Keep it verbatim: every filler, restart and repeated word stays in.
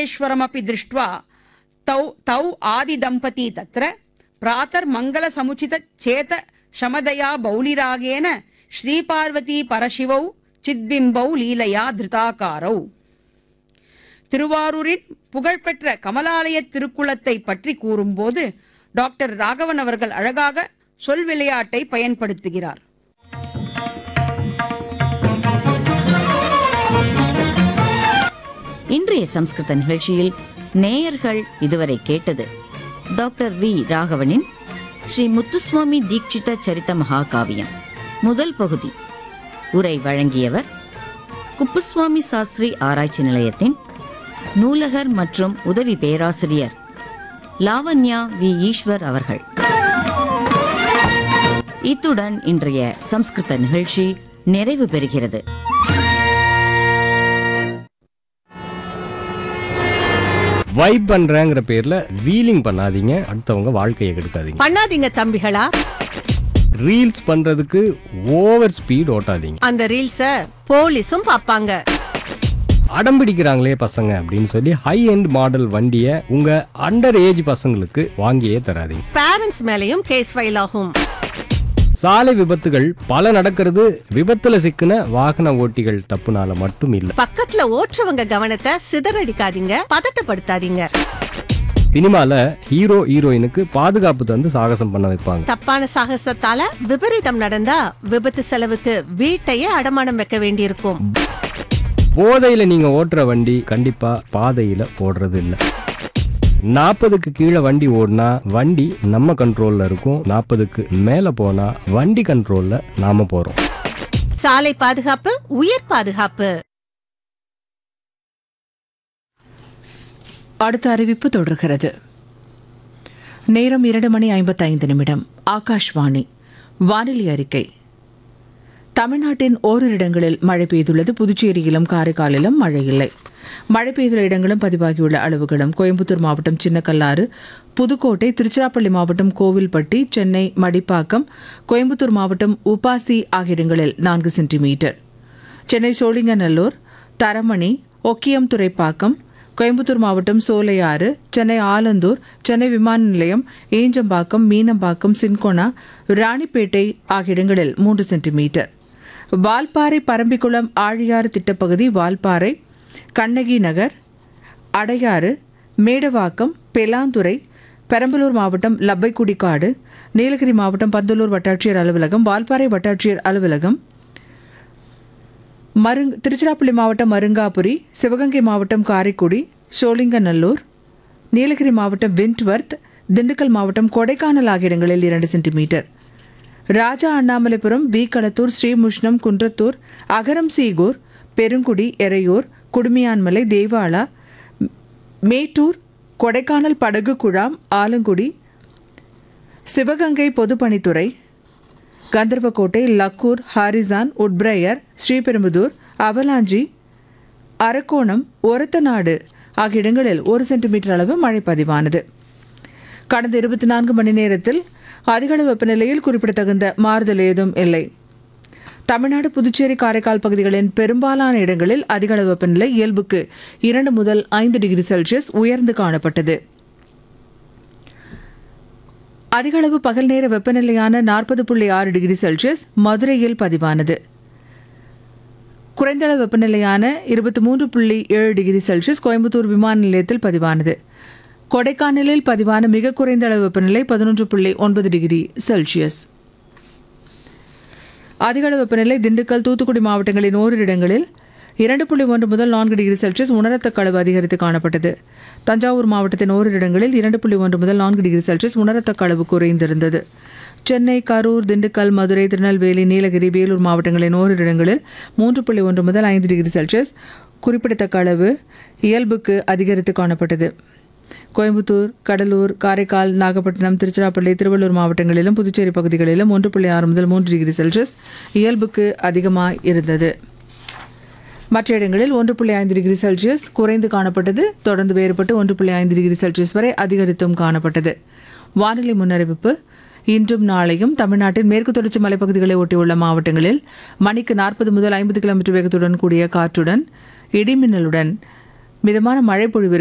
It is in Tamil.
महाबलेश्वरमपि दृष्ट्वा तौ तौ आदिदम्पती तत्र प्रातर्मङ्गलसमुचितचेत शमदया बौलिरागेन श्रीपार्वती परशिवौ चिद्बिम्बौ लीलया धृताकारौ. திருவாரூரின் புகழ்பெற்ற கமலாலய திருக்குளத்தை பற்றி கூறும்போது டாக்டர் ராகவன் அவர்கள் அழகாக சொல் விளையாட்டை பயன்படுத்துகிறார். இன்றைய சம்ஸ்கிருத நிகழ்ச்சியில் நேயர்கள் இதுவரை கேட்டது டாக்டர் வி ராகவனின் ஸ்ரீ முத்துசுவாமி தீட்சித சரித மகாகாவியம் முதல் பகுதி. உரை வழங்கியவர் குப்புசுவாமி சாஸ்திரி ஆராய்ச்சி நிலையத்தின் நூலகர் மற்றும் உதவி பேராசிரியர் லாவண்யா வி ஈஸ்வர் அவர்கள். இத்துடன் இன்றைய சம்ஸ்கிருத நிகழ்ச்சி நிறைவு பெறுகிறது. வைப் பண்றேங்கிற பேர்ல வீலிங் பண்ணாதீங்க, அடுத்தவங்க வாழ்க்கையை கெடுக்காதீங்க. பண்ணாதீங்க தம்பிகளா. ரீல்ஸ் பண்றதுக்கு ஓவர் ஸ்பீட் ஓட்டாதீங்க. அந்த ரீல்ஸ போலீஸும் பாப்பாங்க. அடம் பிடிக்கிறாங்களே பசங்க அப்படின்னு சொல்லி ஹை எண்ட் மாடல் வண்டியை உங்க அண்டர் ஏஜ் பசங்களுக்கு வாங்கியே தராதீங்க. பேரண்ட்ஸ் மேலயும் கேஸ் ஃபைல் ஆகும். சாலை விபத்துகள் பல நடக்கிறது விபத்துல சிக்கின வாகன ஓட்டிகள் தப்புனால மட்டும் இல்ல. பக்கத்துல ஓட்டுறவங்க கவனத்தை சிதறடிக்காதீங்க, பதட்டப்படுத்தாதீங்க. சினிமால ஹீரோ ஹீரோயினுக்கு பாதுகாப்பு தந்து சாகசம் பண்ண வைப்பாங்க. தப்பான சாகசத்தால விபரீதம் நடந்தா விபத்து செலவுக்கு வீட்டையே அடமானம் வைக்க வேண்டியிருக்கும். போதையில நீங்க ஓட்டுற வண்டி கண்டிப்பா பாதையில போடுறது இல்ல. நாற்பதுக்கு கீழே வண்டி ஓடினா வண்டி நம்ம கண்ட்ரோல்ல இருக்கும், நாற்பதுக்கு மேல போனா வண்டி கண்ட்ரோல்ல நாம போறோம். சாலை பாதுகாப்பு உயிர் பாதுகாப்பு. அடுத்த அறிவிப்பு தொடர்கிறது. நேரம் இரண்டு மணி ஐம்பத்தைந்து நிமிடம். ஆகாஷ்வாணி வானிலை அறிக்கை. தமிழ்நாட்டின் ஓரிரு இடங்களில் மழை பெய்துள்ளது. புதுச்சேரியிலும் காரைக்காலிலும் மழை இல்லை. மழை பெய்துள்ள இடங்களும் பதிவாகியுள்ள அளவுகளும்: கோயம்புத்தூர் மாவட்டம் சின்னக்கல்லாறு, புதுக்கோட்டை, திருச்சிராப்பள்ளி மாவட்டம் கோவில்பட்டி, சென்னை மடிப்பாக்கம், கோயம்புத்தூர் மாவட்டம் உப்பாசி ஆகிய இடங்களில் நான்கு சென்டிமீட்டர். சென்னை சோழிங்கநல்லூர், தரமணி, ஒக்கியம் துறைப்பாக்கம், கோயம்புத்தூர் மாவட்டம் சோலையாறு, சென்னை ஆலந்தூர், சென்னை விமான நிலையம், ஏஞ்சம்பாக்கம், மீனம்பாக்கம், சின்கோனா, ராணிப்பேட்டை ஆகிய இடங்களில் மூன்று சென்டிமீட்டர். வால்பாறை, பரம்பிக்குளம், ஆழியாறு திட்டப்பகுதி, வால்பாறை, கண்ணகி நகர், அடையாறு, மேடவாக்கம், பெலாந்துறை, பெரம்பலூர் மாவட்டம் லப்பைக்குடிக்காடு, நீலகிரி மாவட்டம் பந்தலூர் வட்டாட்சியர் அலுவலகம், வால்பாறை வட்டாட்சியர் அலுவலகம், மருங் திருச்சிராப்பள்ளி மாவட்டம் மருங்காபுரி, சிவகங்கை மாவட்டம் காரைக்குடி, சோழிங்கநல்லூர், நீலகிரி மாவட்டம் விண்ட்வர்த், திண்டுக்கல் மாவட்டம் கொடைக்கானல் ஆகிய இடங்களில் இரண்டு சென்டிமீட்டர். ராஜா அண்ணாமலைபுரம், வீக்களத்தூர், ஸ்ரீமுஷ்ணம், குன்றத்தூர், அகரம் சீகூர், பெருங்குடி, எறையூர், குடுமியான்மலை, தேவாலா, மேட்டூர், கொடைக்கானல் படகு குழாம், ஆலங்குடி, சிவகங்கை பொதுப்பணித்துறை, கந்தர்வக்கோட்டை, லக்கூர், ஹாரிசான், உட்பிரையர், ஸ்ரீபெரும்புதூர், அவலாஞ்சி, அரக்கோணம், ஒரத்தநாடு ஆகிய இடங்களில் ஒரு சென்டிமீட்டர் அளவு மழை பதிவானது. கடந்த இருபத்தி நான்கு மணி நேரத்தில் அதிகளவு வெப்பநிலையில் குறிப்பிடத்தகுந்த மாறுதல் ஏதும் இல்லை. தமிழ்நாடு, புதுச்சேரி, காரைக்கால் பகுதிகளின் பெரும்பாலான இடங்களில் அதிகளவு வெப்பநிலை இயல்புக்கு இரண்டு முதல் ஐந்து டிகிரி செல்சியஸ் உயர்ந்து காணப்பட்டது. அதிகளவு பகல் நேர வெப்பநிலையான நாற்பது புள்ளி ஆறு டிகிரி செல்சியஸ் மதுரையில் பதிவானது. குறைந்தளவு வெப்பநிலையான இருபத்தி மூன்று புள்ளி ஏழு டிகிரி செல்சியஸ் கோயம்புத்தூர் விமான நிலையத்தில் பதிவானது. கொடைக்கானலில் பதிவான மிக குறைந்த அளவு வெப்பநிலை பதினொன்று புள்ளி ஒன்பது டிகிரி செல்சியஸ். அதிகளவு வெப்பநிலை திண்டுக்கல், தூத்துக்குடி மாவட்டங்களின் ஓரிரு இடங்களில் இரண்டு புள்ளி ஒன்று முதல் நான்கு டிகிரி செல்சியஸ் உணரத்தக்க அளவு அதிகரித்து காணப்பட்டது. தஞ்சாவூர் மாவட்டத்தின் ஓரிரு இடங்களில் இரண்டு புள்ளி ஒன்று முதல் நான்கு டிகிரி செல்சியஸ் உணரத்தக்க அளவு குறைந்திருந்தது. சென்னை, கரூர், திண்டுக்கல், மதுரை, திருநெல்வேலி, நீலகிரி, வேலூர் மாவட்டங்களின் ஓரிரு இடங்களில் மூன்று புள்ளி ஒன்று முதல் ஐந்து டிகிரி செல்சியஸ் குறிப்பிடத்தக்க அளவு இயல்புக்கு அதிகரித்து காணப்பட்டது. கோயம்புத்தூர், கடலூர், காரைக்கால், நாகப்பட்டினம், திருச்சிராப்பள்ளி, திருவள்ளூர் மாவட்டங்களிலும் புதுச்சேரி பகுதிகளிலும் ஒன்று புள்ளி ஆறு முதல் மூன்று டிகிரி செல்சியஸ் இயல்புக்கு அதிகமாக இருந்தது. மற்ற இடங்களில் ஒன்று புள்ளி ஐந்து டிகிரி செல்சியஸ் குறைந்து காணப்பட்டது. தொடர்ந்து வேறுபட்டு ஒன்று புள்ளி ஐந்து டிகிரி செல்சியஸ் வரை அதிகரித்தும் காணப்பட்டது. வானிலை முன்னறிவிப்பு: இன்றும் நாளையும் தமிழ்நாட்டின் மேற்கு தொடர்ச்சி மலைப்பகுதிகளை ஒட்டியுள்ள மாவட்டங்களில் மணிக்கு நாற்பது முதல் ஐம்பது கிலோமீட்டர் வேகத்துடன் கூடிய காற்றுடன் இடிமின்னலுடன் மிதமான மழை பொழிவு